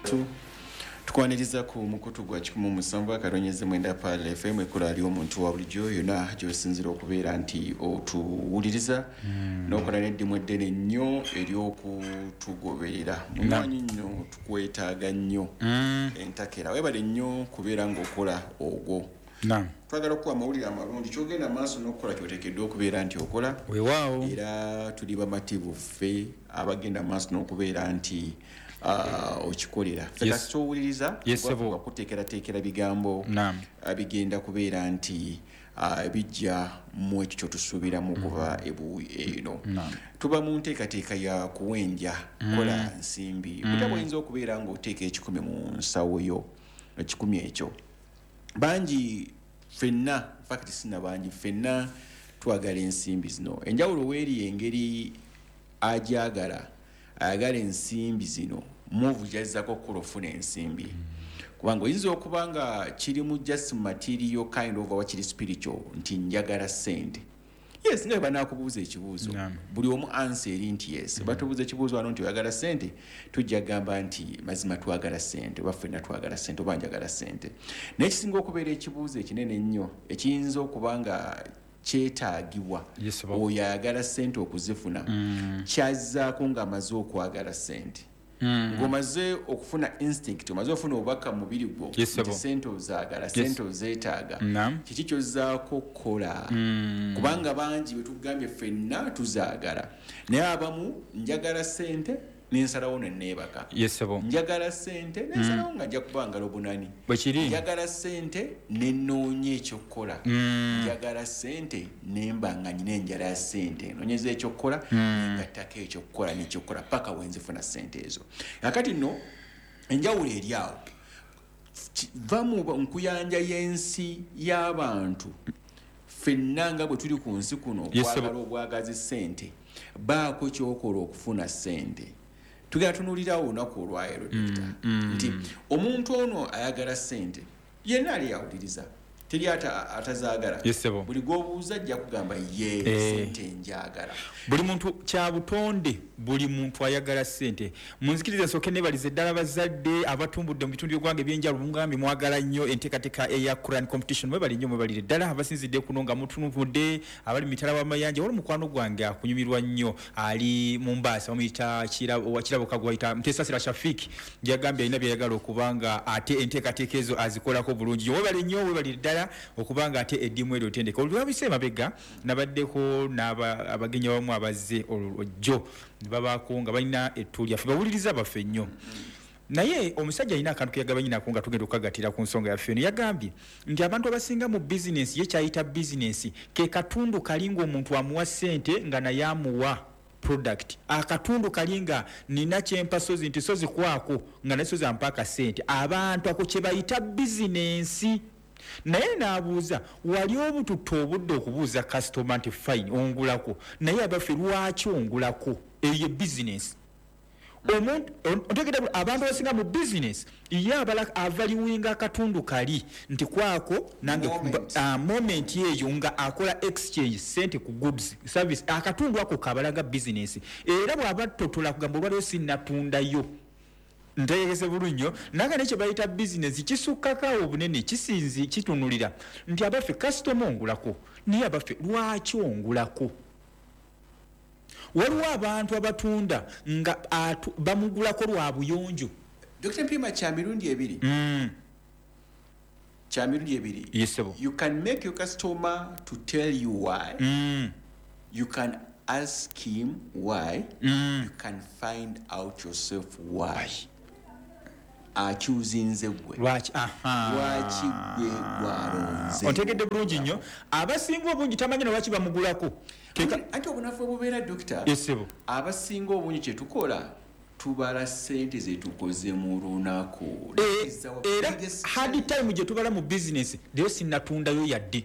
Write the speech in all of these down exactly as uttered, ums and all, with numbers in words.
tukwaniriza ku mukutu gwa kikumu musanvu akaronyeze mwenda pale F M ekula ali omuntu wa bulijjo yona gyosinzira okubeera nti otuwuliriza mm. n'okola n'eddimu eddene nnyo ery'okutugoberera mumanyi nnyo tukwetaaga nnyo mm. entakera webale nnyo kubeera ng'okola ogwo naam twagala okuwa amawulire amalungi kyogenda maaso n'okukola kyoteekeddwa okubeera nti okola weewaawo era tuli bamativu ffe abagenda maaso n'okubeera nti Uh, okikolera feka kyowuliriza okuteekerateekera bigambo uh, bigenda kubeera nti uh, bijja mu ekyo kyotusuubiramu okuva mm. ebu eno tuba mu nteekateeka ya kuwenja mm. kola nsimbi mm. buta bwoyinza okubeera ng'oteeka ekikumi mu nsawo yo ekikumi ekyo bangi ffenna fakati sina bangi ffenna twagala ensimbi zino enjawulo weeri engeri ajagala ayagala ensimbi zino move jazako kurofuna ensimbi mm. kubanga oyinza okuba nga kiri mu just material kind of wakiri spiritual nti njagala sente yes nga banakubuuza ekibuuzo yeah. buli omu answer eri nti yes mm. batubuuza ekibuuzo wano nti oyagala sente tujja gamba nti mazima twagala sente bafena twagala sente oba njagala sente n'ekisinga okubeera ekibuuzo ekinene ennyo ekiyinza okuba nga kyetaagibwa yes, oyo ayagala sente okuzifuna mm. kyazzaako ng'amaze okwagala sente mm. ng'omaze okufuna instinct omaze okufuna obubaka mu mubiri gwo yes, nti sente ozaagala yes. sente ozeetaaga mm. kiki kyozzaako kola mm. kubanga bangi bwe tugambye ffenna tuzaagala naye abamu njagala sente nensalawo nenneebaka yes, njagala sente nensalawo mm. nga nja kubangala obunani njagala sente nenoonya ekyokukola mm. njagala sente nemba nga nyina enjala ya sente noonyeza ekyokukola mm. ngattako ekyokukola nekyokukola paka wenzifuna sente ezo akati nno enjawulo eri awo va mu nkuyanja y'ensi y'abantu ffenna nga bwe tuli ku nsi kuno okwagala yes, obwagazi sente baako kyokola okufuna sente tugenda tunulirawo olunaku olwaleero mm, mm. nti omuntu ono ayagala sente yenna ali yawuliriza teri atazaagala yes, buli gwobuuza ajja kugamba ye eh. sente njagala buli muntu kya butonde buli muntu ayagala sente munzikiriza soke nebalize ddala bazadde abatumbudde mu bitundu by'ogwange ebyenjawulo mungambi mwagala nnyo enteekateeka eya Quran competition mwebali nnyo mwebali ddala abasinzidde kuno nga mutunuvudde abali mitala w'amayanja wali mukwano gwange akunyumirwa nnyo ali mu Mbaasa bamuyita kirabo kagwayita Mutesasira Shafiki yagambye alina byayagala okubanga ate enteekateeka ezo azikolako bulungi webali nnyo webali ddala okubanga ate eddimu eryo tendeka olwabise mabega nabaddeko n'abagenyi abamu abazze olujjo babako nga balina ettu lyaffe bawuliriza baffe nnyo naye omusajja alina akantu keyagabanyinako nga tugenda okukagatira ku nsonga yaffe eno yagambye nti abantu abasinga mu bizinesi ye kyayita bizinesi ke katundu kalinga omuntu amuwa ssente nga naye amuwa product akatundu kalinga nina kyempa sozi nti sozi kwako nga naye sozi ampa akasente abantu ako kye bayita bizinesi naye naabuuza wali obututta obudde okubuuza customer nti fine ongulako naye abaffe lwaki ongulako eyo business omuntu ontegedde abantu abasinga mu business ye abala avaliwinga akatundu kali nti kwako nange moment, uh, moment yeyo nga akola exchange sente ku goods service akatundu ako kabalaga business era bw'aba totola kugamba olwaliwo sinnatundayo ntegese bulunyo naga nekyo bayita business kisukkako obunene kisinzi kitunulira nti abaffe customer ongulako niye abaffe lwaki ongulako waliwo abantu abatunda nga bamugulako lwa buyonjo Doctor Mpima kya mirundi ebiri mm. kya mirundi ebiri yes, you can make your customer to tell you why mm. you can ask him why mm. you can find out yourself why akyuzinze gwe lwaki aha lwaki gwe gwaronze otegedde bulungi nnyo abasinga obungi tamanyi lwaki bamugulako anti obunafu obubeera dokita yesebo abasinga obungi kyetukola tubala sente zetukoze mu lunaku e, era hard time gye tubala mu business leero sinnatundayo yadde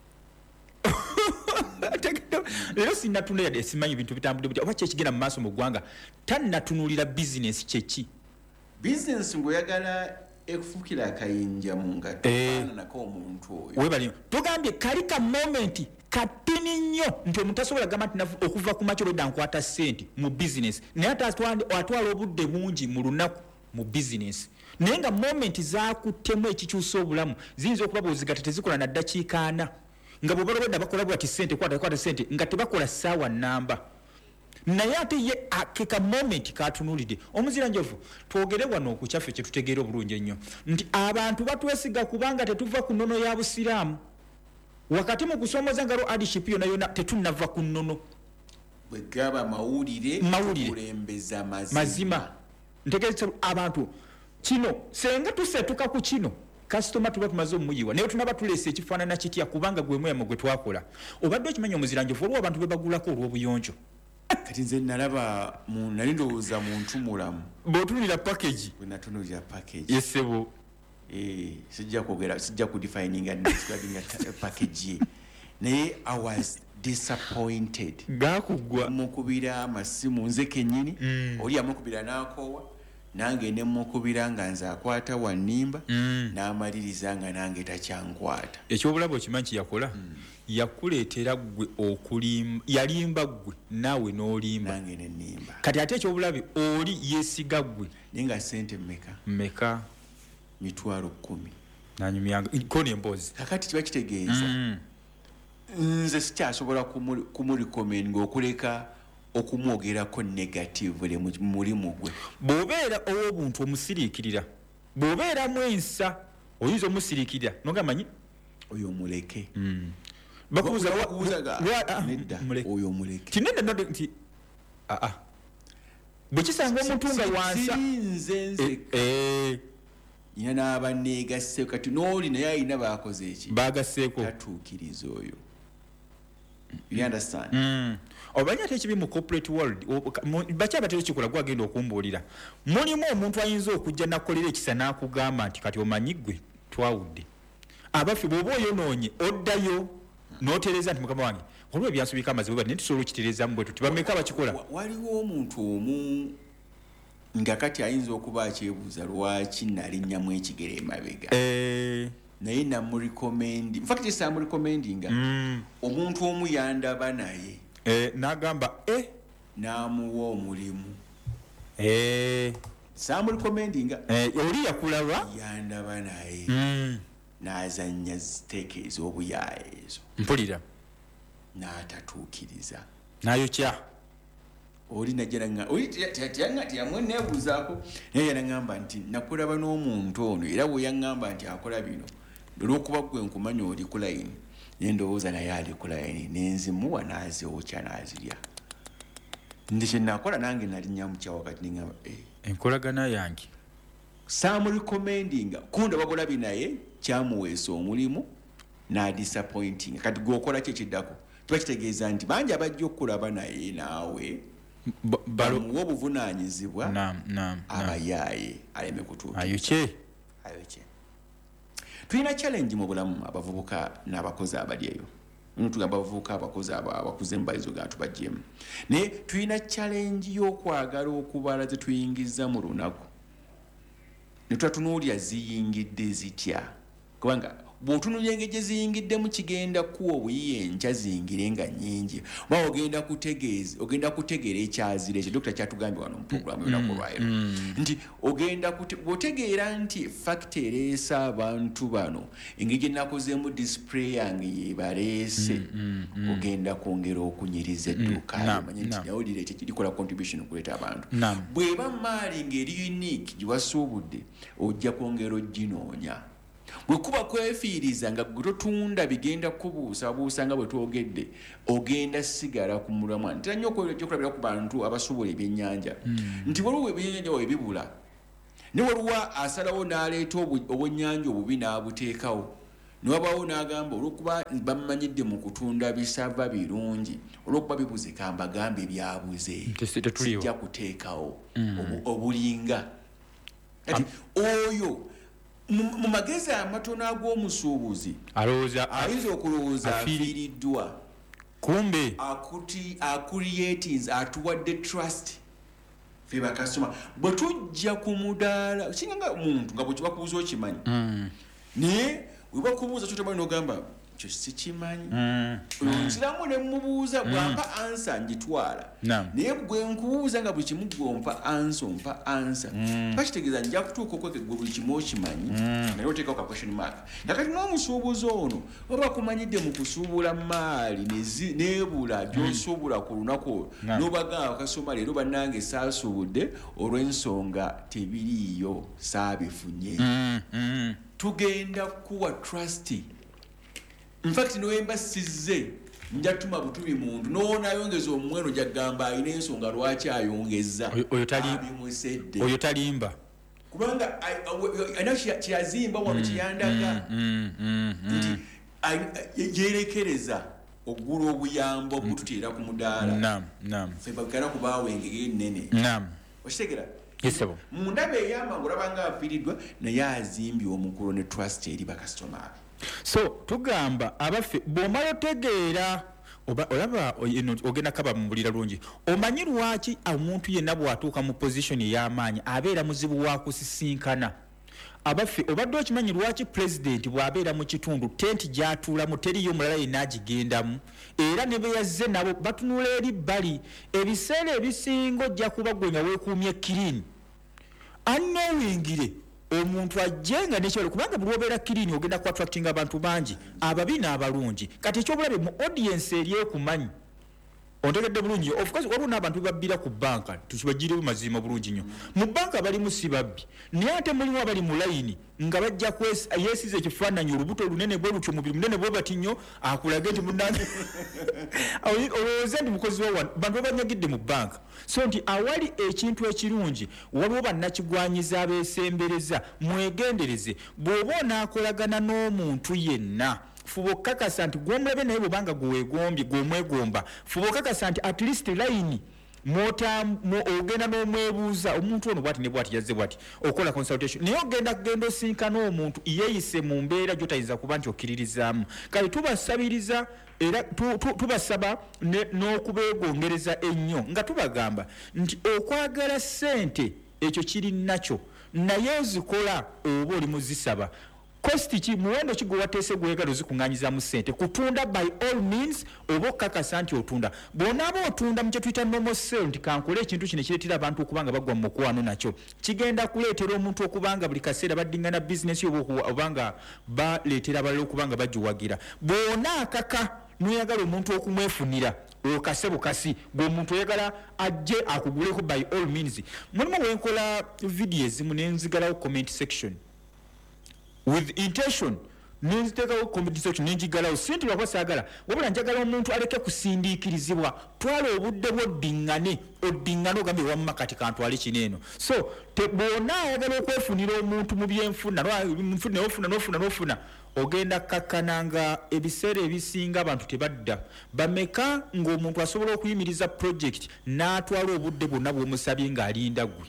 leero sinnatunda yadde simanyi bintu bitambudde butya oba kyekigenda mu maaso mu ggwanga tannatunulira business kyeki business ngoyagala ekufukira akayinja mu ngato eh, nako omuntu oyo webali tugambye kali ka moment katini nnyo nti omuntu asobola gamba nti okuva ku makyo lwedda nkwata ssente mu business naye ate atwala obudde bungi mu lunaku mu business naye nga moment zakuttemu ekikyusa obulamu ziyinza okuba bwozigate tezikola na ddakiika ana nga bwebalowedde bakola bwati ssente kwata kwata ssente nga tebakola ssaawa nnamba naye ate ye akeka moment katunulidde omuzira njovu twogere wano okukyaffe kye tutegeera obulungi ennyo nti abantu batwesiga kubanga tetuva ku nnono ya busiraamu wakati mu kusomoza ngalo adiship yona yona tetunnava ku nnono bwegaba mawulire kulembeza mazima, mazima. Ntegeeza abantu kino senga tusetuka ku kino customer tuba tumaze omuyiwa naye tunaba tulese ekifaanana kitya kubanga gwe moya gwe twakola obadde okimanya omuzira njovu olwo abantu bebagulako olw'obuyonjo kati nze nalaba mu nali ndowooza muntu mulamu bw'otunulira package bwe natunulira package yesebo eh sijja kwogera sijja kudefining and describing a package naye I was disappointed gakugwa mukubira amasimu nze kennyini mm. oli amukubira n'akoowa nange ne mukubira nga nze akwata wannimba mm. n'amaliriza nga nange takyankwata ekyobulabo okimanyi yakola mm. yakuleetera gwe okulimba yalimba gwe naawe n'olimba nange ne nnimba kati ate ekyobulabe oli yeesiga gwe naye nga ssente mmeka mmeka mitwalo kkumi nanyumyanga koni emboozi kakati kiba kitegeeza mm. nze sikyasobola kumurecommend ng'okuleka okumwogerako negative mu mulimu gwe bw'obeera ow'obuntu omusiriikirira bw'obeeramu ensa oyinza omusiriikirira noga manyi oyo omuleke mm. bakubuza nedda oyo omuleke kinene node nti aa bwe kisanga omuntu nga wansa nze nze ina n'abaneegasse kati n'oli naye alina baakoze eki baagasseeko tatuukiriza oyo you understand mm. obanya ate ekibi mu corporate world bakyaba tekikola gwagenda okumbuulira mulimu omuntu ayinza okujja nakolera ekisa n'akugamba nti kati omanyi ggwe twawudde abaffe bw'oba oyonoonye oddayo n'otereeza nti mukama wange olwo ebyansubika amazibu bati netusobola okitereezaamu bwe tuti bameka bakikola waliwo omuntu omu nga kati ayinza okuba akyebuuza lwaki nalinnyamu ekigere emabega naye namurecommend in fact samurecommendinga mm. omuntu omu yandaba naye eh, n'agamba eh? n'amuwa omulimu eh. samurecommendinga eh, oli yakulaba yandaba naye mm. n'azannya ziteeke ez'obuyaya ezo mpulira n'atatuukiriza n'ayokya oli najjanga oli tiyanga tiyamwe neebuuzaako naye yanaŋŋamba nti nakulaba n'omuntu ono era bwe yaŋŋamba nti akola bino olw'okuba gwe nkumanya oli ku layini naye ndowooza naye ali ku layini nenzimuwa n'aziwokya n'azirya ndi kye nakola nange nalinnya mu kya wakati neŋŋamba enkolagana yange samurecommendinga kunda bagolabi naye kyamuweesa omulimu n'adisappointinga kati gweokola ki ekiddako kiba kitegeeza nti bangi abajja okukulaba naye naawe bamuwa obuvunaanyizibwa abayaaye aleme kutuuka ayokye ayokye tulina challenge mu bulamu abavubuka n'abakozi abali eyo tugamba abavubuka abakozi abakuze mubalizo ga tubajjemu naye tulina challenge y'okwagala okubala ze tuyingiza mu lunaku ne tutatunuulira ziyingidde zitya kubanga bw'otunuulira engeri ziyingiddemu kigenda kuwa obuyiye enkya ziyingire nga nnyingi oba ogenda kutegeeza ogenda kutegeera ekyazira ekyo dokita kyatugambye wano mu puroguramu yonaku olwairo nti ogenda bw'otegeera nti fakita ereesa abantu bano engeri gye nakozeemu display yange yebaleese ogenda kwongera okunyiriza edduuka manye nti nawulira ekyo likola contribution okuleeta abantu bw'eba maali ng'eri unique gye wasuubudde ojja kwongera oginoonya bwe kuba kwefiiriza nga gwe totunda bigenda kubuusa buusa nga bwe twogedde ogenda sigala ku mulamwa ntera nnyo okyokulabira ku bantu abasuubula ebyennyanja nti waliwo ebyennyanja we bibula ne waliwo asalawo n'aleeta obwennyanja obubi n'abuteekawo ne wabaawo n'agamba olw'okuba bamanyidde mu kutunda bisava birungi olw'okuba bibuze kambagambe byabuze sijja kuteekawo obulinga kati oyo mu magezi amatono ag'omusuubuzi ayinza okulowooza afiiriddwa kumbe acreatis atuwadde trust fe bakasoma bwe tujja ku mudaala kinga nga muntu nga bwe kibakubuuza okimanyi naye we bakubuuza kyotamanyi n'ogamba kyo sikimanyi nziramu ne mubuuza bwampa ansa njitwala naye gwe nkubuuza nga buli kimu gwompa ansa ompa ansa pakitegeeza nja kutuuka okweke gwe buli kimu okimanyi naye oteekao ka question mark nakati n'omusuubuzi ono oba kumanyidde mu kusuubula maali neebula gy'osuubula ku lunaku n'obagamba kasoma leero bannange saasuubudde olw'ensonga tebiriiyo saabifunye tugenda kuwa trust. In fact noemba sizze njatuma butubi muntu nona yongeza omweno jagamba ayina ensonga lwaki ayongeza oyo tali oyo talimba kubanga anashi kyazimba wano kiyandaga nti yerekereza ogulu obuyambo okututira ku mudaala naam naam febagala kubawe ngege nene naam oshitegera yesebo mundabe yama ngolabanga afiridwa na yazimbi omukulu ne trust eri ba customer. So tugamba abaffe bomalo tegeera oba olaba ogenda kaba mubulira lungi omanyi lwaki omuntu yenna bwatuuka mu position y'amaanyi abeera muzibu wa kusisinkana abaffe obadde okimanyi lwaki president bw'abeera mu kitundu tenti gyatuulamu teriyo mulala yenna agigendamu era ne beyazze nabo batunula eri bali ebiseera ebisinga ojja kuba gwe nga weekuumye kirini annowingire omuntu ajjenga nekyalo kubanga buli obeera kirini ogenda ku attracting abantu bangi ababi n'abalungi kati ekyobulabe mu audience eri ekumanyi ontegedde bulungi of course waliwo n'abantu babbira ku banka tukibagiriwo mazima bulungi nnyo mu banka balimu si babbi naye ate mulimu abali mu layini nga bajja yeesiza ekifaananyi olubuto olunene bwe lutyo mubiri munene bwe bati nnyo akulage nti munnange olowooza nti mukozi wa bantu babanyagidde mu banka so nti awali ekintu ekirungi waliwo bannakigwanyiza abeesembereza mwegendereze bw'oba onaakolagana n'omuntu yenna fuba okakasa nti gw'omulabe naye bw'obanga gweweegombye gw'omwegomba fuba okakasa nti at least layini ogenda n'omwebuuza omuntu ono bwati ne bwati yazze bwati okola consultation naye ogenda kugenda osinkana omuntu yeeyise mu mbeera gy'otayinza kuba nti okkiririzaamu kale tubasabiriza era tubasaba n'okubeegongereza ennyo nga tubagamba nti okwagala ssente ekyo kiri nakyo naye ozikola oba oli muzisaba kosti ki muwendo ki gwe wateese gwegalo zikuŋŋaanyizaamu ssente kutunda by all means oba okkakasa nti otunda bw'onaaba otunda mu kye tuyita normal sale nti kankole ekintu kino kireetera abantu okubanga bagwa mu mukwano nakyo kigenda kuleetera omuntu okubanga buli kaseera baddingana bizinesi obanga baleetera abalala okubanga bagiwagira bw'onaakaka noyagala omuntu okumwefunira okase bukasi bw'omuntu oyagala ajje akuguleko by all means mulimu wenkola video ezimu nenzigalawo comment section with intention nenziteekawo comment section nenjigalawo sinti lwakwa saagala wabula njagala omuntu aleke kusindiikirizibwa twala obudde bw'oddiŋŋane oddiŋŋane ogambe wamma kati kantwale kineeno so bw'ona ayagala okwefunira omuntu mu byenfuna nfuna nofuna nofuna nofuna ogenda kakkananga ebiseera ebisinga abantu tebadda bameka ng'omuntu asobola okuyimiriza project n'atwala obudde bwonna bw'omusabye ng'alinda gwe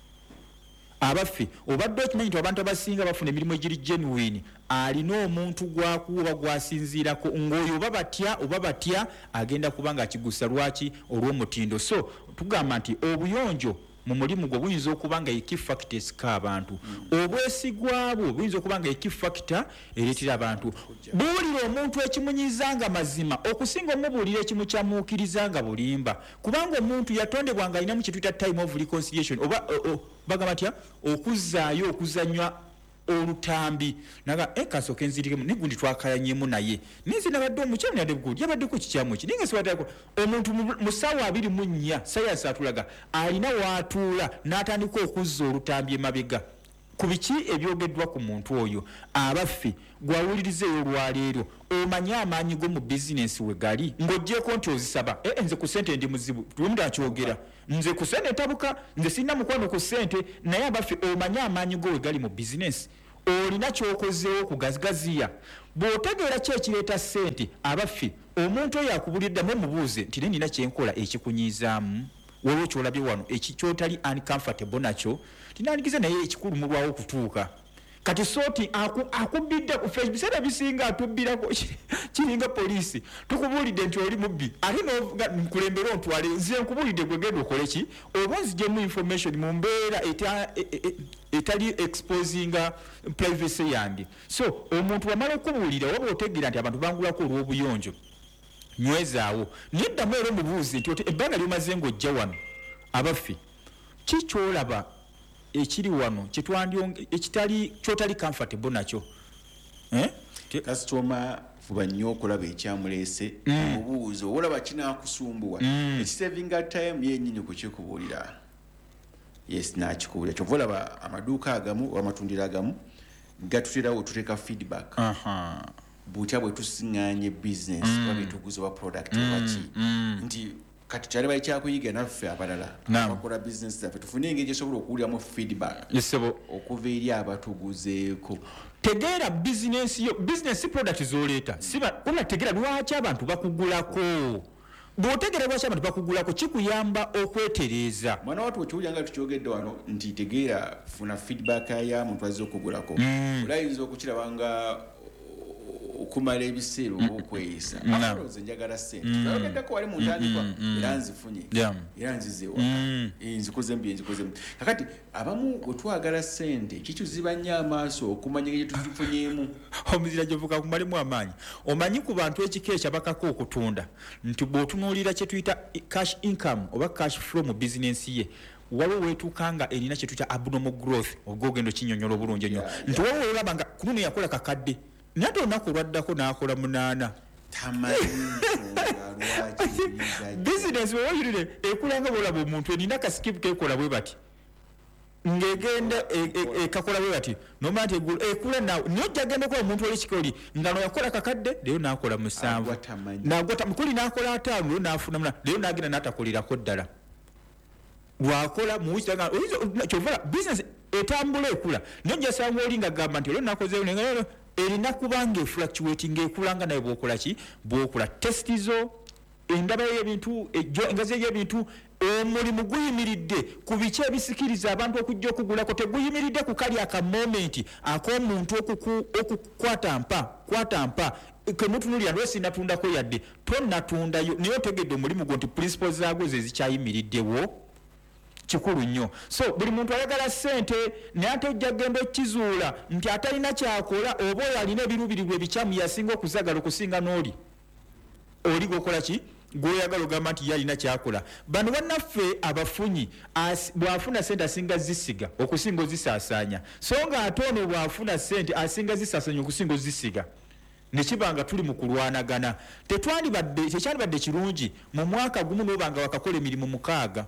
abaffe obadde okimanyi nti abantu abasinga bafuna emirimu egiri genuine alina omuntu gwakuba gwasinziirako ng'oyo oba batya oba batya agenda kuba nga akigusa lwaki olw'omutindo so tugamba nti obuyonjo mu mulimu gwe buyinza okuba nga ye key factor esika abantu obwesigwa bwo buyinza okuba nga ye key factor ereetera abantu buwulira omuntu ekimunyiza nga mazima okusinga omubuulira ekimu kyamuukiriza nga bulimba kubanga omuntu yatondebwa nga alinamu kye tuyita time of reconciliation oba bagamba tya okuzzaayo okuzanywa olutambi naga ekasooka enzirikemu negundi twakayanyemu naye ninzi nabadde omukyami nadde bugudi yabaddeko kikyamu ki ninga sibatako omuntu mu ssaawa abiri mu nnya sayansi atulaga alina waatuula n'atandika okuzza olutambi emabega ku biki ebyogeddwa ku muntu oyo abaffe gwawulirizeeyo olwaleero omanye amaanyi go mu bizinensi we gali ng'oggyeko nti ozisaba e nze ku ssente ndi muzibu tulumu akyogera nze ku ssente ntabuka nze sirina mukwano ku ssente naye abaffe omanye amaanyi go we gali mu bizinensi olina kyokozeewo kugazigaziya bw'otegeera ki ekireeta ssente abaffe omuntu oyo akubuliddamu omubuuze nti ne nina kyenkola ekikunyiizaamu waliwo kyolabye wano kyotali uncomfortable nakyo tinandikize naye ekikulu mulwawo okutuuka kati soti akubidde ku Facebook sera bisinga atubbirako kiringa polisi tukubulidde nti oli mubbi ate nkulembera ontwale nze nkubulidde gwe genda okole ki oba nzijemu information mu mbeera etali exposinga privacy yange. So omuntu wamala okubuulira waba otegeera nti abantu bangulako olw'obuyonjo nywezaawo neddamu era omubuuzi nti ebbanga lyomaze ng'ojja wano abaffe kikyolaba ekiri wano ekitali kyotali comfortable nakyo eh? Kasitoma fuba nnyo okulaba ekyamuleese obuuzo olaba kinaakusumbuwa ekisavinga time yennyini kukikubuulira yes nakikubuulira kyova olaba amaduuka agamu amatundiro agamu gatuterawo tuteeka feedback aha butya bwe tusiŋŋaanye business oba betuguza oba product waki nti kati kyali bali kyakuyiga naffe abalala abakola business zaffe tufune engeri gyesobola okuwuliramu feedback okuva eri abatuguzeeko. Tegeera business yo business product z'oleeta siba onategeera lwaki abantu bakugulako bw'otegeera lwaki abantu bakugulako kikuyamba okwetereeza. Mwana watu okiwulira nga tukyogedde wano nti tegeera funa feedback ya muntu azze okugulako olayinza okukiraba nga okumala ebiseera okweyisa amaloozi njagala ssente tulageddeko wali mu ntandikwa era nzifunye era nzizewa nzikoze mbi nzikozemu kakati abamu bwe twagala ssente kikyuziba nnyo amaaso okumanya gye tuzifunyemu omuzira gyovuga kumalemu amaanyi omanyi ku bantu ekiko ekyabakako okutunda nti bw'otunuulira kye tuyita cash income oba cash flow mu bizinensi ye waliwo weetuuka nga erina kye tuyita abnormal growth ogogendo kinyonyola obulungi ennyo nti waliwo olaba nga kununo yakola kakadde nate olunaku olwaddako n'akola munaana bizinesi wewayirire ekulanga bwolaba omuntu erina kasikipu kekola bwe bati ng'egenda ekakola bwe bati nomala nti ekula naawe niyo gyagenda okola omuntu olekikoli nga no yakola kakadde leero n'akola musanvu kuli n'akola ataano leero n'afuna munaana leero n'agenda n'atakolirako ddala lwakola muwikiranga kyovala bizinesi etambula ekula niyo gyasanga oli nga gamba nti leero n'akozeeyo nenga erina kubanga efluctuating ekulanga naye bwokola ki bwokula testizo endaba y'ebintu engazi y'ebintu omulimu guyimiridde ku biki ebisikiriza abantu okujja okugulako teguyimiridde ku kali aka moment ak'omuntu okukwata mpa kwata mpa kemutunulira lwesi natundako yadde tonnatundayo naye otegedde omulimu gwo nti principles zaagwo ze zikyayimiriddewo kikulu nnyo. So buli muntu ayagala ssente naye ate ojja genda okkizuula nti atalina kyakola oba oyo alina ebiruubirirwa ebikyamu yasinga okuzagala okusinga n'oli oli gwokola ki gwoyagala ogamba nti yalina kyakola. Bano bannaffe abafunyi bw'afuna ssente asinga zisiga okusinga ozisaasaanya so nga ate ono bw'afuna ssente asinga zisaasaanya okusinga ozisiga nekibanga tuli mu kulwanagana. Tetwandibadde tekyandibadde kirungi mu mwaka gumu n'obanga wakakola emirimu mukaaga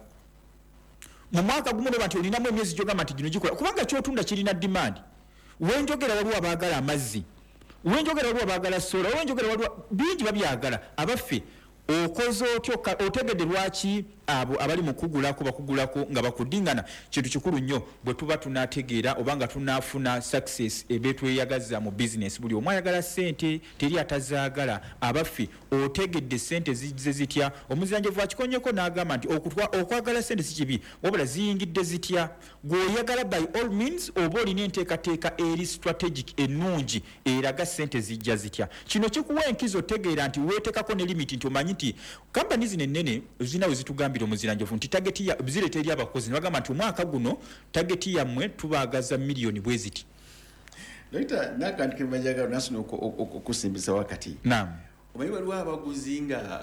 mu mwaka gumu nti olinamu emyezi gyogamba nti gino gikola kubanga kyotunda kirina demand. Wenjogera waliwo abaagala amazzi wenjogera waliwo abaagala sola wenjogera waliwo bingi babyagala abaffe okoze otyo otegedde lwaki abo abali mu kugulako bakugulako nga bakudingana kintu kikulu nnyo bwe tuba tunategeera obanga tunafuna success ebetweyagaza mu business buli omu ayagala ssente teri atazaagala abaffe otegedde ssente zize zitya omuziranjevu akikonyeko n'agamba nti okwagala ssente si kibi wabula ziyingidde zitya gweoyagala by all means oba olina enteekateeka eri strategic ennungi eraga ssente zijja zitya kino kikuwa enkizo otegeera nti weetekako ne limiti nti omanyi nti kampani zino ennene zirina we zitugambira omuziranjovu nti tageti ya zireeta eri abakozi ne bagamba nti omwaka guno tageti yammwe tubaagaza miliyoni bwe ziti. Dokita nakandika emajagalo nasuna okusimbisa wakati naam omanyi waliwo abaguzi nga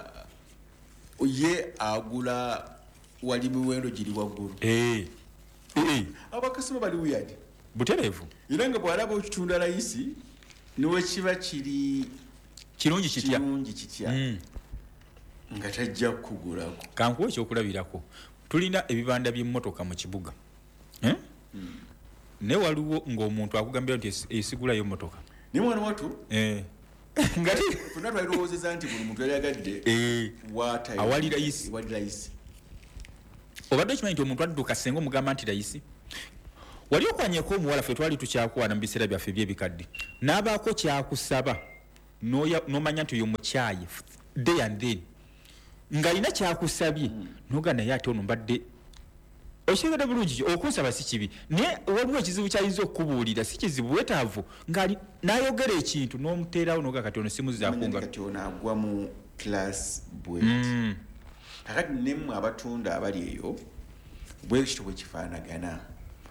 ye agula wali miwendo giri waggulu eh eh abakasoma bali wiyadi butereevu era nga bw'alaba okitunda layisi niwe kiba kiri kirungi kitya kirungi kitya mm. nga tajja kugulako kankuwa ekyokulabirako tulina ebibanda by'emmotoka mu kibuga eh? mm. ne waliwo ng'omuntu akugambira nti esigulayo emmotoka ne mwana watu eh. ngati funa twalirowoozeza nti buli muntu yali agadde eh. waata awali layisi wali layisi obadde okimanyi nti omuntu adduka senga omugamba nti layisi wali okwanyeko omuwala ffe twali tukyakwana mu biseera byaffe by'ebikadde n'abaako kyakusaba n'omanya nti oyo mukyayi day and then ng'alina kyakusabye mm. noga naye ate ono mbadde oshegada bulungi okunsaba si kibi naye waliwo ekizibu kyayinza okubuulira si kizibu wetaavu ngali nayogera ekintu n'omuteerawo noga kati ono simu zakunga kati ono agwa mu class bweti kakati nemmwe abatunda abali eyo bwekityo bwe kifaanagana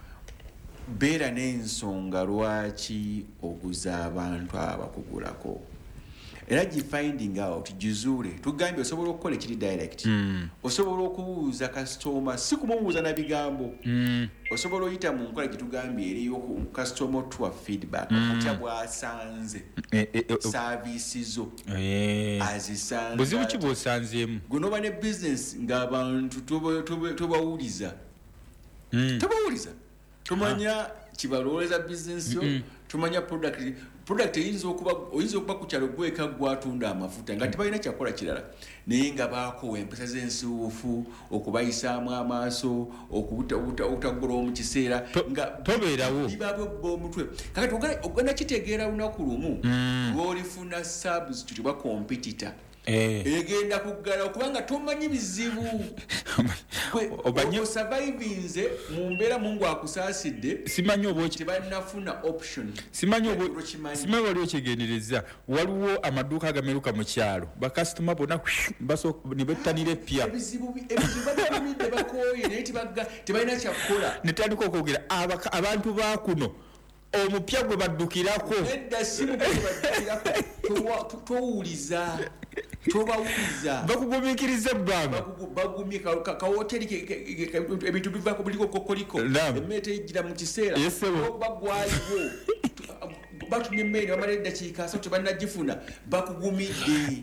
beera n'ensonga lwaki oguza abantu abakugulako era gifinding out gizuule tugambye osobola okukola ekiri direct mm. osobola okubuuza customer si kumubuuza na bigambo mm. osobola oyita mu nkola gitugambye eriyo ku customer to feedback okutya mm. bwasanze e, e, e, service zo e, azisanze buzibu ki bw'osanzeemu gunoba ne business ng'abantu tobawuliza mm. tobawuliza tumanya kibalowoleza business yo mm -mm. tumanya product product eyinza okuba oyinza okuba ku kyalo gweka gwatunda amafuta nga tebalina kyakola kirala naye nga baakowa empesa z'ensuufu okubayisaamu amaaso okutagula mu kiseera nga tobeerawo bibabwe bomutwe kakati ogenda kitegeera lunaku lumu lw'olifuna substitute oba competitor egenda kuggala kubanga tomanyi bizibu obanyo survivinze mu mbeera mungu akusaasidde simanyi obwoki tebanafuna option simanyi obwo simanyi waliwo kyegendereza waliwo amaduuka agameruka mu kyalo bakasitoma bonna baso ne bettanira epya ebizibu ebizibu babimidde bakooye naye tebalina kyakukola netandika okwogera abantu ba kuno omupya gwe baddukirako edda simu gwe baddukirako towuliza tobawuliza bakugumikiriza ebbanga bagumye kawoteri ebintu bivako buliko kokoliko emmere ejjira mu kiseera bagwaliwo batumye emmere bamala eddakiika asatu tebanagifuna bakugumidde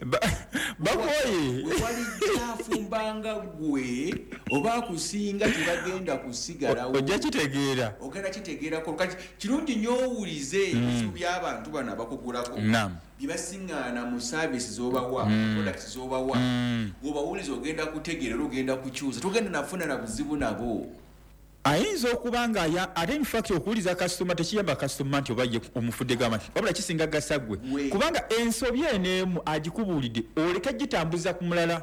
bakoye wewalijafumbanga gwe oba akusinga tebagenda kusigalawo ojja kitegeera ogenda kitegeerako kati kirungi nnyo owulize ebizibu by'abantu bano abakugulako byebasiŋŋaana mu service zobawa products zobawa bw'obawuliza ogenda kutegeera era ogenda kukyusa togenda nafuna na buzibu nabo ayinza okuba nga ate infact okuwuliza kasitoma tekiyamba kasitoma nti oba ye omufudde gama wabula kisinga gasagwe kubanga ensobi eneemu agikubuulidde oleke gitambuza ku mulala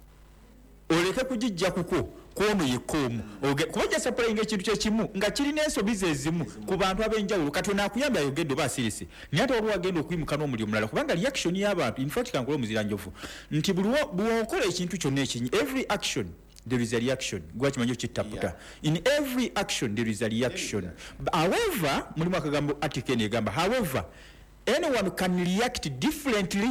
oleke kugijja kuko kwono yekoomu kuba gya saplayinga ekintu kyekimu nga kirina ensobi ze ezimu ku bantu ab'enjawulo katonda akuyamba ayogedde oba asirise naye ate waliwo agenda okuyimuka n'omuli omulala kubanga reaction y'abantu infact kankola omuziranjovu nti bw'okola ekintu kyonna ekinyi every action there is a reaction gwakimanyi kitaputa yeah. In every action there is a reaction yeah. However mulimu akagambo article negamba however anyone can react differently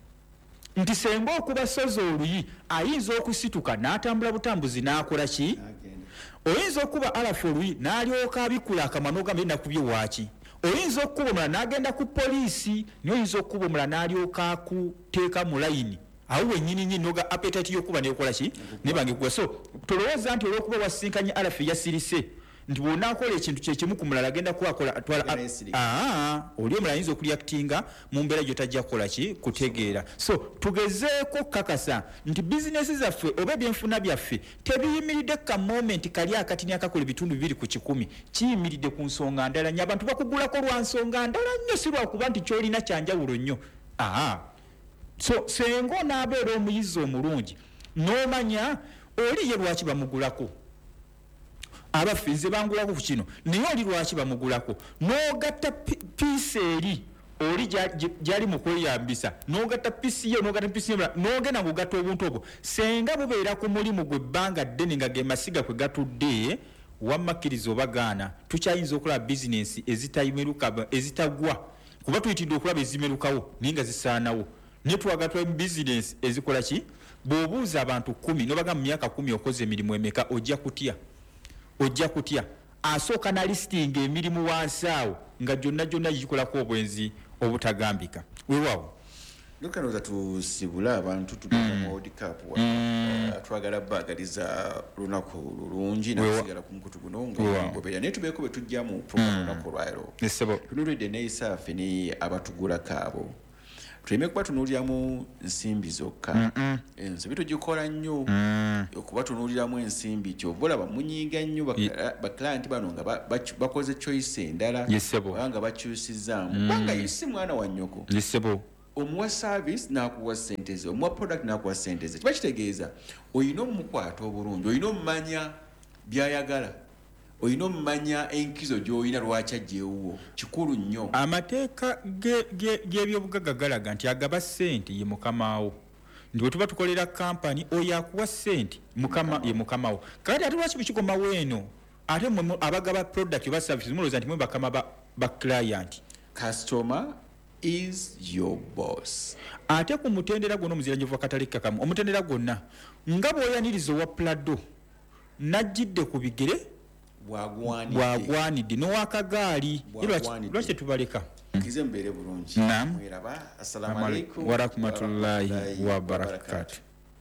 nti senga okuba sozo oluyi ayinza okusituka n'atambula butambuzi n'akola ki oyinza okuba alafu oluyi n'alyoka abikula akamano gambe nakubye waki oyinza okuba omulala n'agenda ku poliisi n'oyinza okuba omulala n'alyoka akuteeka mu layini awo wenyini nyini noga appetite yokuba nekola ki nebange kuwa so tolowooza nti olwokuba wasinkanye alafu yasirise nti bw'onaakola ekintu kyekimu ku mulala agenda kuwakola atwala aa oli omulala ayinza okureactinga mu mbeera gyotajja kukola ki kutegeera so tugezeeko kakasa nti bizinesi zaffe oba ebyenfuna byaffe tebiyimiridde ka moment kali akati n'akakola ebitundu bibiri ku kikumi kiyimiridde ku nsonga ndala nnyo abantu bakugulako lwa nsonga ndala nnyo si lwakuba nti kyolina kyanjawulo nnyo aa so sengo n'abeera omuyizi omulungi n'omanya oli ye lwaki bamugulako abafize bangulako ku kino naye oli lwaki bamugulako n'ogatta piisi eri oli gyali mu kweyambisa n'ogatta piisi ye n'ogatta piisi ye n'ogenda ng'ogatta obuntu obwo senga bubeera ku mulimu gwe ebbanga ddene nga ge masiga kwe gatudde wammakkiriza obagaana tukyayinza okulaba bizinensi ezitayimeruka ezitagwa kuba tuyitidde okulaba ezimerukawo naye nga zisaanawo netwagatwa business ezikola ki bw'obuuza abantu kumi nobaga mu myaka kumi okoze emirimu emeka ojja kutya ojja kutya asooka na listing emirimu wansi awo nga gyonna gyonna gikolako obwenzi obutagambika weewaawo lukanoza tusibula abantu tutuma mu World Cup twagala bagaliza lunaku lulungi nasigala ku mukutu guno ngobeera naye tubeeko bwe tujja mu program lunaku lwaliro tunulidde neisaafe ne abatugula kaabo tuleme kuba tunuuliramu nsimbi zokka ensobi tugikola nnyo okuba tunuuliramu ensimbi kyovolaba munyiga nnyo baklayenti bano nga bakoze choice endala nga bakyusizaamu kubanga yesi mwana wa nnyoko omuwa service n'akuwa ssente ze omuwa product n'akuwa ssente ze kiba kitegeeza olina omumukwata obulungi olina omumanya byayagala oyina omumanya enkizo gy'olina lwaki ajjeewuwo kikulu nnyo. Amateeka g'ebyobugagga galaga nti agaba ssente ye mukamawo ndi bwe tuba tukolera kampani oyo akuwa ssente mukama ye mukamawo kati ate lwaki bukikomawo eno ate mwe abagaba product oba services mulowooza nti mwe bakama ba client. Customer is your boss. Ate ku mutendera gwonna omuzira njovu akatale kakamu omutendera gwonna nga bw'oyaniriza owa Plado najjidde ku bigere bwagwanidde n'owakagaali lwaki tetubaleka kize mbeere bulungi. Mweraba. Assalamu alaikum wa rahmatullahi wa barakatuh.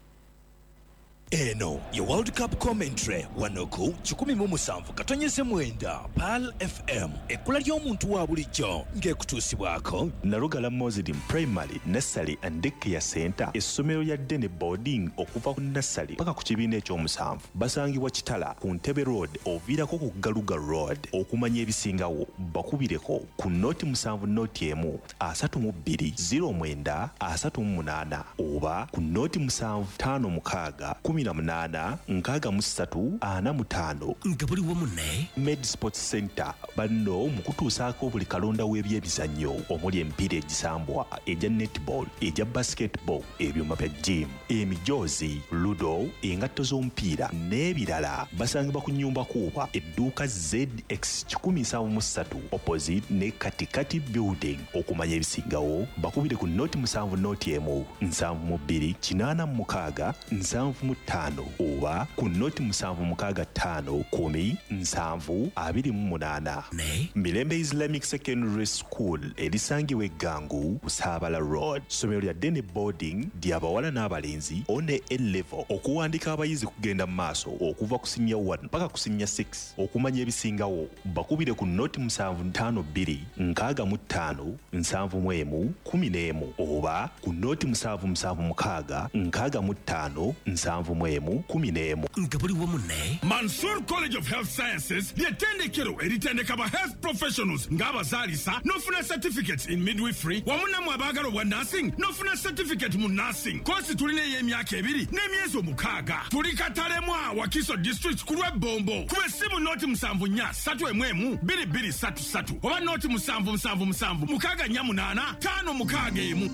Eno ye World Cup commentary wanoku kikumi mu musanvu katonyeze mwenda Pal F M ekula ly'omuntu wa bulijjo ng'ekutuusibwako Nalugala Muslim Primary Nursery and Daycare Center essomero lya Dene Boarding okuva ku nursery paka ku kibiina eky'omusanvu basangibwa Kitala ku Ntebe Road oviirako ku Galuga Road. Okumanya ebisingawo bakubireko ku noti musanvu noti emu asatu mu bbiri ziro mwenda asatu mu munaana oba ku noti musanvu ttaano mukaaga kumi na munaana nkaaga mu ssatu ana mu ttaano nga buli wamu ne Med Sports Center banno mu kutuusaako buli kalonda w'ebyemizannyo omuli emipiira egisambwa egya netball egya basketball ebyuma bya gym emijoozi ludo engatto z'omupiira n'ebirala basangibwa ku nnyumba kuuba edduuka Z X kikumi nsanvu mu ssatu opposite ne Katikati building. Okumanya ebisingawo bakubire ku noti musanvu noti emu nsanvu mu bbiri kinaana mu mukaaga nsanvu mu ttaano oba ku noti musanvu mukaaga ttaano kumi nsanvu abiri mu munaana. Mirembe Islamic Secondary School erisangibwa Eggangu Busaabala Road. Somero lya Dene Boarding ly'abawala n'abalenzi one A-level okuwandika abayizi kugenda mu maaso okuva ku senior one paka ku senior six. Okumanya ebisingawo bakubire ku noti musanvu ttaano bbiri nkaaga mu ttaano nsanvu mu emu kumi n'emu oba ku noti musanvu musanvu mukaaga nkaaga mu ttaano nsanvu mu emu kumi n'emu nga buli wamu ne Mansour College of Health Sciences ly'ettendekero eritendeka ba health professionals ng'abazaalisa n'ofuna certificates in midwifery wamu namwe abaagala obwa nursing n'ofuna certificate mu nursing. Kosi tulina ey'emyaka ebiri n'emyezi omukaaga. Tuli Katalemwa Wakiso District ku lw'ebbombo ku essimu noti musanvu nnya ssatu emu emu bbiri bbiri ssatu ssatu oba noti musanvu musanvu musanvu mukaaga nnya munaana ttaano mukaaga emu.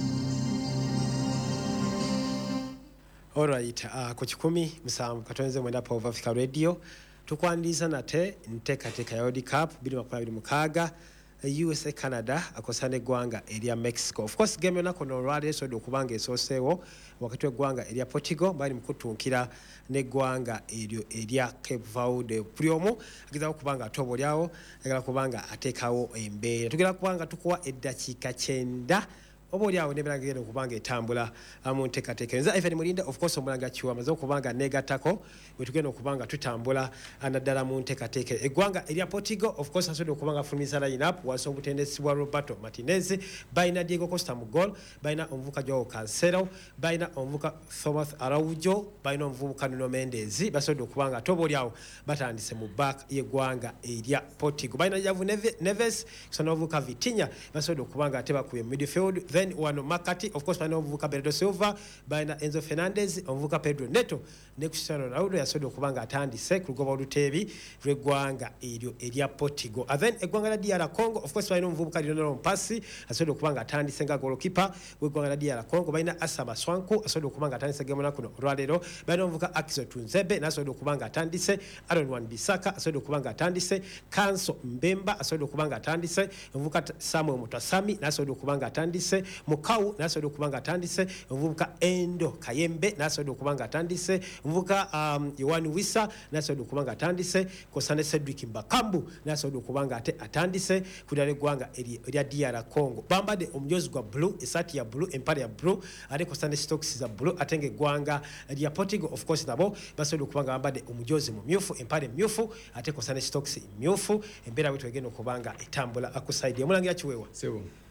Alright, uh, ku kikumi musanvu katonze mwenda pa Over Africa Radio tukwandiza nate nteekateeka ya World Cup bbiri makumi abiri mukaaga U S A Canada akosana eggwanga erya Mexico. Of course game yonna kono olwaleero esobodde okubanga esooseewo wakati w'eggwanga erya Portugal bali mu kutuukira n'eggwanga eryo erya Cape Verde. Buli omu agezaako kubanga atobolyawo agala kubanga ateekawo embeera. Tugenda kubanga tukuwa eddakiika kyenda oba oliawo n'ebeera ngenda okubanga etambula mu nteekateeka. Nze Ivan Mulinda of course omulanga kiwa amaze okubanga neegattako bwe tugenda okubanga tutambula naddala mu nteekateeka. Eggwanga erya Portugal of course asobodde okubanga afulumisa line up wansi obutendesi bwa Roberto Martinez, balina Diego Costa mu goal, balina omuvubuka Joao Cancelo, balina omuvubuka Thomas Araujo, balina omuvubuka Nuno Mendes. Basobodde okubanga ate oba oliawo batandise mu back y'eggwanga erya Portugal. Balina Javu Neves kusa n'omuvubuka Vitinha basobodde okubanga ate bakubye mu midfield. Then wano Makati of course balina omuvubuka Bernardo Silva, balina Enzo Fernandez, omuvubuka Pedro Neto ne Cristiano Ronaldo yasobodde okubanga atandise ku lugoba oluteebi lw'eggwanga eryo erya Portugal. And then eggwanga lya D R Congo of course balina omuvubuka Lionel Mpasi asobodde okubanga atandise nga goalkeeper w'eggwanga lya D R Congo. Balina Asama Swanku asobodde okubanga atandise game na kuno olwaleero. Balina omuvubuka Akiso Tunzebe n'asobodde okubanga atandise. Aaron Wan-Bissaka asobodde okubanga atandise. Kanso Mbemba asobodde okubanga atandise. Omuvubuka Samuel Mutasami n'asobodde okubanga atandise. Mukau n'asobodde okubanga atandise. Omuvubuka Endo Kayembe n'asobodde okubanga atandise. Omuvubuka um, Yohani Wissa n'asobodde okubanga atandise. Kosane Cedric Mbakambu n'asobodde okubanga ate atandise kudala eggwanga erya D R Congo. Bambadde omujoozi gwa blue, esaati ya blue, empale ya blue, ate kosane stocks za blue. Ate ng'eggwanga erya Portugal of course nabo basobodde okubanga bambadde omujoozi mumyufu, empale myufu, ate kosane stocks myufu. Embeera bwe twegenda okubanga etambula akusaidi. Omulangira Kiweewa. Sebo.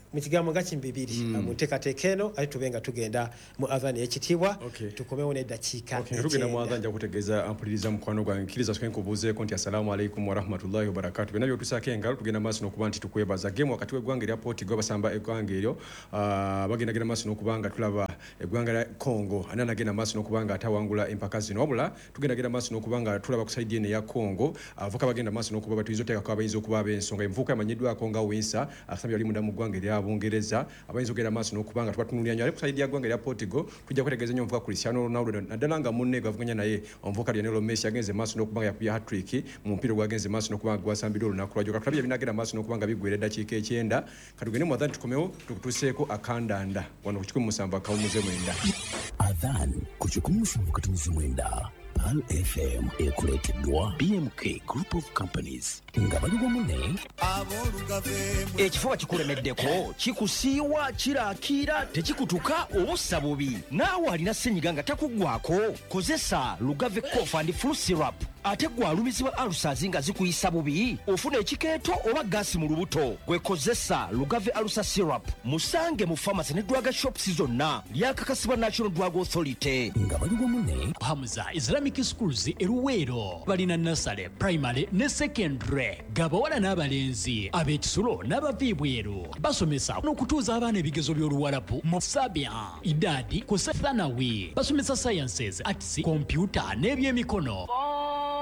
mikigambo nga kimbibiri mm. mu nteekateeka eno ali tubenga tugenda mu adhani y'ekitiibwa okay. tukomewo n'eddakiika okay. tugenda mu adhani nja kutegeeza ampuliriza mukwano gwange nkiriza soke nkubuuzeeko nti assalamu alaikum warahmatullahi wabarakatu byonna byotusaako engalo tugenda maaso n'okuba nti tukwebaza gemu wakati w'eggwanga erya Portugal basamba eggwanga eryo uh, bagenda genda maaso n'okuba nga tulaba eggwanga lya Congo ana nagenda maaso n'okuba nga atawangula empaka zino wabula tugenda genda maaso n'okuba nga tulaba ku saidi eno eya Congo avuka bagenda maaso n'okuba batuyinza oteekako abayinza okuba ab'ensonga envuuka emanyiddwako nga Winsa asambye ali munda mu ggwanga erya Bungereza abayinza okugenda maaso n'okuba nga tubatunuulira nnyo ali ku saidi ya ggwanga erya Portugal tujja kutegeeza nnyo omuvuka Cristiano Ronaldo naddala nga munne gavuganya naye omuvuka Lionel Messi agenze maaso n'okuba nga yakubya hat-trick mu mpira gwagenze maaso n'okuba nga gwasambira olunaku lwajjo katulabye binagenda maaso n'okuba nga biggwera eddakiika ekyenda katugende mu adhan tukomewo tukutuuseeko akandanda wano ku kikumi musanvu akawumuze mwenda adhan ku kikumi musanvu katuuze mwenda Pal F M ekuleeteddwa B M K Group of Companies nga bali wamu ne ekifuba kikulemeddeko kikusiiwa kiraakira tekikutuka obussa bubi naawe alina ssenyiga nga takuggwako kozesa Lugave Cough and Flu Syrup ate gwalumizibwa alusazi nga zikuyisa bubi ofuna ekikeeto oba gaasi mu lubuto gwekozesa Lugave Alusa Syrup musange mu pharmacy ne drug shops zonna lyakakasibwa National Drug Authority nga bali wamu ne Hamza Islamic Schools eruweero balina nursery primary ne secondary gabawala n'abalenzi ab'ekisulo n'abaviibweru basomesa n'okutuuza abaana ebigezo by'oluwalabu mu sabia idadi ku thanawi basomesa sciences arts computer n'ebyemikono